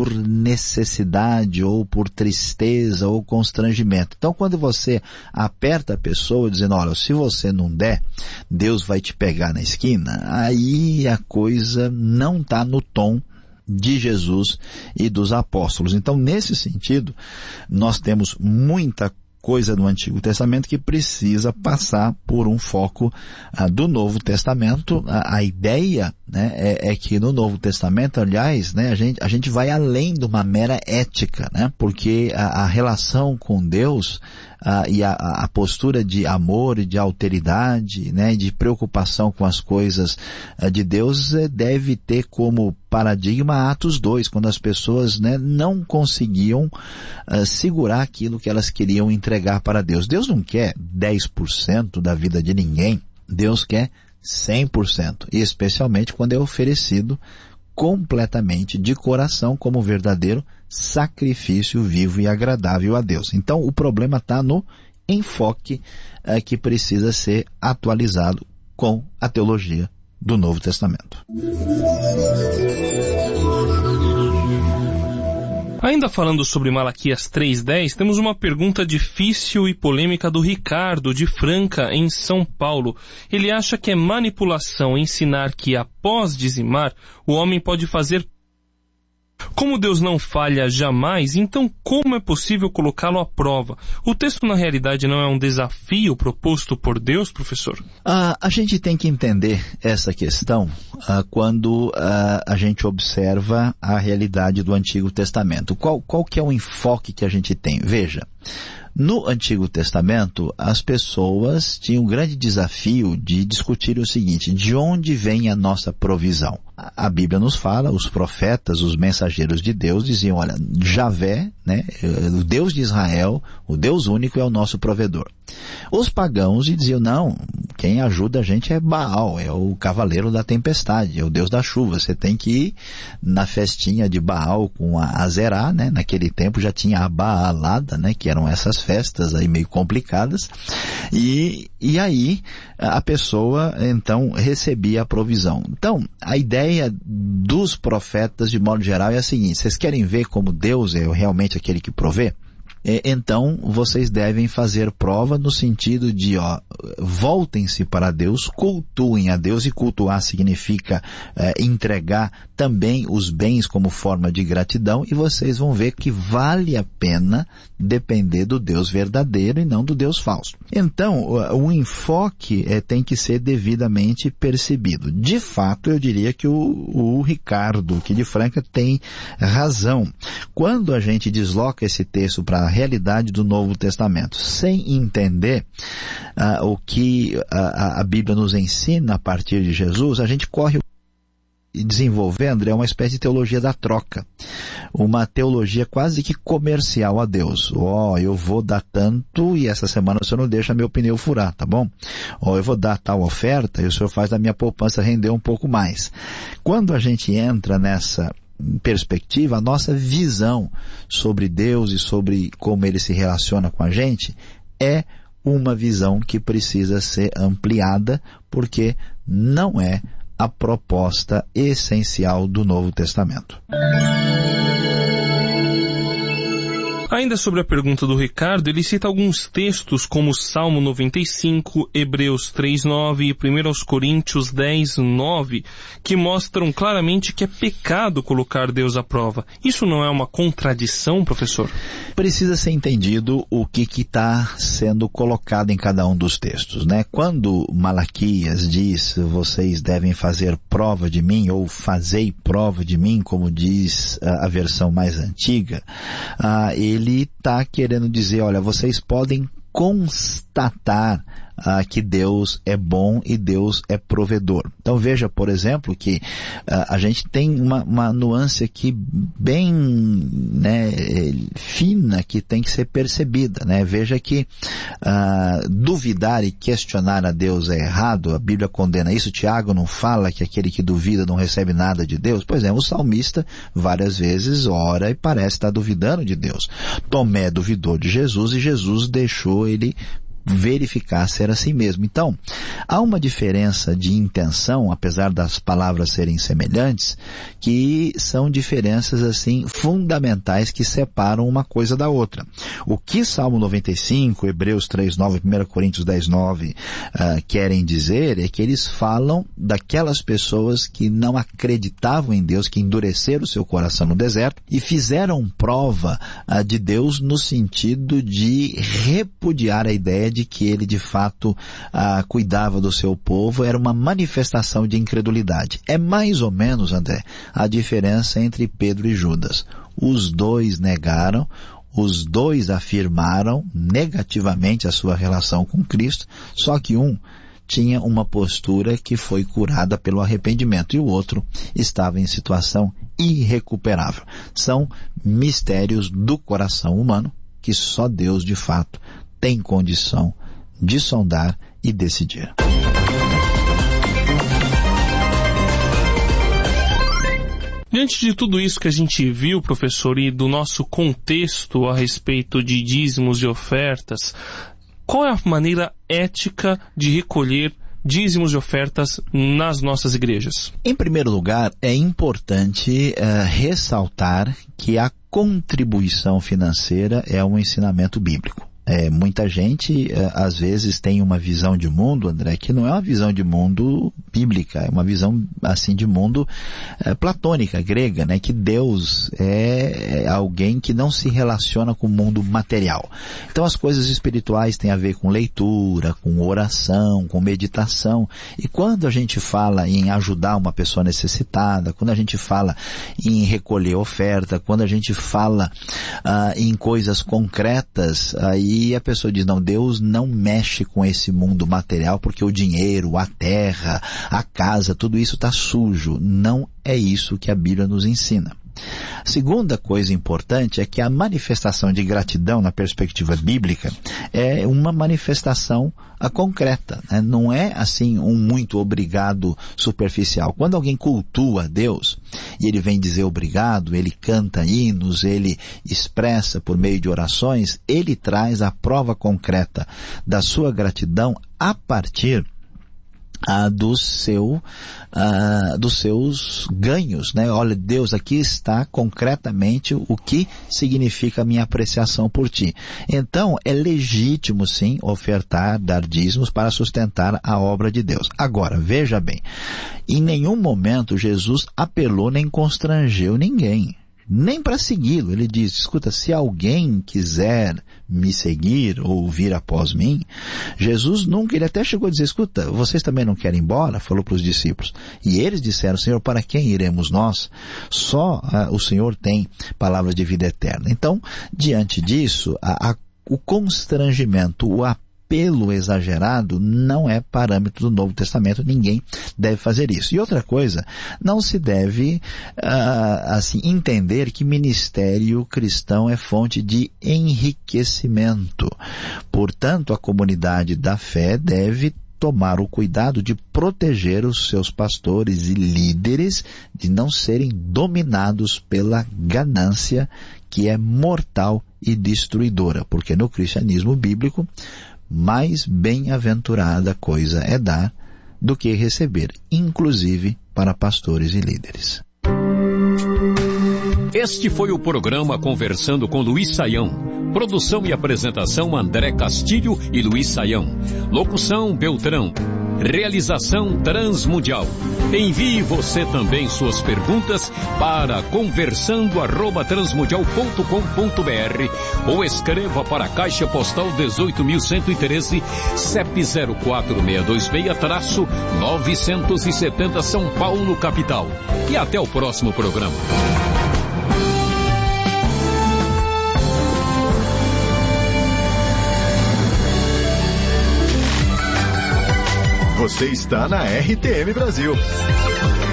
por necessidade, ou por tristeza, ou constrangimento. Então, quando você aperta a pessoa dizendo, olha, se você não der, Deus vai te pegar na esquina, aí a coisa não está no tom de Jesus e dos apóstolos. Então, nesse sentido, nós temos muita coisa no Antigo Testamento que precisa passar por um foco do Novo Testamento. A ideia, né, é que no Novo Testamento, aliás, né, a gente vai além de uma mera ética, né, porque a relação com Deus e a postura de amor e de alteridade, né, de preocupação com as coisas de Deus deve ter como paradigma Atos 2, quando as pessoas, né, não conseguiam segurar aquilo que elas queriam entregar para Deus. Deus não quer 10% da vida de ninguém, Deus quer 100%, e especialmente quando é oferecido completamente de coração como verdadeiro sacrifício vivo e agradável a Deus. Então o problema está no enfoque que precisa ser atualizado com a teologia do Novo Testamento. Ainda falando sobre Malaquias 3:10, temos uma pergunta difícil e polêmica do Ricardo, de Franca, em São Paulo. Ele acha que é manipulação ensinar que, após dizimar, o homem pode fazer. Como Deus não falha jamais, então como é possível colocá-lo à prova? O texto, na realidade, não é um desafio proposto por Deus, professor? A gente tem que entender essa questão quando a gente observa a realidade do Antigo Testamento. Qual que é o enfoque que a gente tem? Veja, no Antigo Testamento, as pessoas tinham um grande desafio de discutir o seguinte: de onde vem a nossa provisão? A Bíblia nos fala, os profetas, os mensageiros de Deus diziam, olha, Javé, né, o Deus de Israel, o Deus único é o nosso provedor. Os pagãos diziam, não, quem ajuda a gente é Baal, é o cavaleiro da tempestade, é o Deus da chuva, você tem que ir na festinha de Baal com a Azerá, né, naquele tempo já tinha a Baalada, né, que eram essas festas aí meio complicadas, e aí a pessoa então recebia a provisão. Então, a ideia dos profetas de modo geral é a seguinte: vocês querem ver como Deus é realmente aquele que provê? Então vocês devem fazer prova no sentido de, voltem-se para Deus, cultuem a Deus, e cultuar significa entregar também os bens como forma de gratidão, e vocês vão ver que vale a pena depender do Deus verdadeiro e não do Deus falso. Então, o enfoque tem que ser devidamente percebido. De fato, eu diria que o Ricardo, aqui de Franca, tem razão. Quando a gente desloca esse texto para a realidade do Novo Testamento, sem entender o que a Bíblia nos ensina a partir de Jesus, a gente corre desenvolvendo uma espécie de teologia da troca, uma teologia quase que comercial a Deus. Eu vou dar tanto e essa semana o senhor não deixa meu pneu furar, tá bom? Eu vou dar tal oferta e o senhor faz da minha poupança render um pouco mais. Quando a gente entra nessa perspectiva, a nossa visão sobre Deus e sobre como Ele se relaciona com a gente é uma visão que precisa ser ampliada, porque não é a proposta essencial do Novo Testamento. Ainda sobre a pergunta do Ricardo, ele cita alguns textos como Salmo 95, Hebreus 3:9 e 1 Coríntios 10:9, que mostram claramente que é pecado colocar Deus à prova. Isso não é uma contradição, professor? Precisa ser entendido o que está sendo colocado em cada um dos textos, né? Quando Malaquias diz, vocês devem fazer prova de mim, ou fazei prova de mim, como diz a versão mais antiga, ele está querendo dizer, olha, vocês podem constatar que Deus é bom e Deus é provedor. Então veja, por exemplo, que a gente tem uma nuance aqui bem, né, fina, que tem que ser percebida, né? Veja que duvidar e questionar a Deus é errado, a Bíblia condena isso. Tiago não fala que aquele que duvida não recebe nada de Deus? Pois é, o salmista várias vezes ora e parece estar duvidando de Deus. Tomé duvidou de Jesus e Jesus deixou ele verificar se era assim mesmo. Então, há uma diferença de intenção, apesar das palavras serem semelhantes, que são diferenças assim fundamentais que separam uma coisa da outra. O que Salmo 95, Hebreus 3:9, 1 Coríntios 10:9 querem dizer é que eles falam daquelas pessoas que não acreditavam em Deus, que endureceram o seu coração no deserto e fizeram prova de Deus no sentido de repudiar a ideia de que ele de fato cuidava do seu povo. Era uma manifestação de incredulidade. É mais ou menos, André, a diferença entre Pedro e Judas. Os dois negaram, os dois afirmaram negativamente a sua relação com Cristo, só que um tinha uma postura que foi curada pelo arrependimento e o outro estava em situação irrecuperável. São mistérios do coração humano que só Deus de fato tem condição de sondar e decidir. Diante de tudo isso que a gente viu, professor, e do nosso contexto a respeito de dízimos e ofertas, qual é a maneira ética de recolher dízimos e ofertas nas nossas igrejas? Em primeiro lugar, é importante ressaltar que a contribuição financeira é um ensinamento bíblico. Muita gente, às vezes, tem uma visão de mundo, André, que não é uma visão de mundo bíblica, é uma visão, assim, de mundo platônica, grega, né? Que Deus é alguém que não se relaciona com o mundo material. Então, as coisas espirituais têm a ver com leitura, com oração, com meditação. E quando a gente fala em ajudar uma pessoa necessitada, quando a gente fala em recolher oferta, quando a gente fala em coisas concretas, aí a pessoa diz, não, Deus não mexe com esse mundo material porque o dinheiro, a terra, a casa, tudo isso está sujo. Não é isso que a Bíblia nos ensina. A segunda coisa importante é que a manifestação de gratidão na perspectiva bíblica é uma manifestação concreta, né? Não é assim um muito obrigado superficial. Quando alguém cultua a Deus e ele vem dizer obrigado, ele canta hinos, ele expressa por meio de orações, ele traz a prova concreta da sua gratidão a partir dos seus ganhos, né? Olha, Deus, aqui está concretamente o que significa a minha apreciação por ti. Então, é legítimo, sim, ofertar, dar dízimos para sustentar a obra de Deus. Agora, veja bem, em nenhum momento Jesus apelou nem constrangeu ninguém, nem para segui-lo. Ele diz, escuta, se alguém quiser me seguir ou vir após mim, Jesus nunca, ele até chegou a dizer, escuta, vocês também não querem ir embora? Falou para os discípulos. E eles disseram, Senhor, para quem iremos nós? Só o Senhor tem palavras de vida eterna. Então, diante disso, o constrangimento, o apelo exagerado não é parâmetro do Novo Testamento, ninguém deve fazer isso. E outra coisa, não se deve assim entender que ministério cristão é fonte de enriquecimento. Portanto, a comunidade da fé deve tomar o cuidado de proteger os seus pastores e líderes de não serem dominados pela ganância, que é mortal e destruidora, porque no cristianismo bíblico mais bem-aventurada coisa é dar do que receber, inclusive para pastores e líderes. Este foi o programa Conversando com Luiz Saião. Produção e apresentação André Castilho e Luiz Saião. Locução Beltrão. Realização Transmundial. Envie você também suas perguntas para conversando@transmundial.com.br ou escreva para a Caixa Postal 18.113, CEP 04626-970 São Paulo, capital. E até o próximo programa. Você está na RTM Brasil.